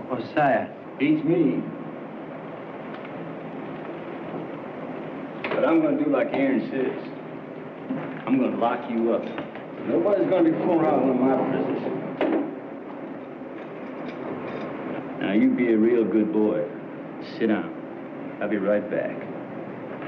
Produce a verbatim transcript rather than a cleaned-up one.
What's that? Beats me. But I'm gonna do like Aaron says. I'm gonna lock you up. Nobody's gonna be fooling around with my prisoners. Now you be a real good boy. Sit down. I'll be right back.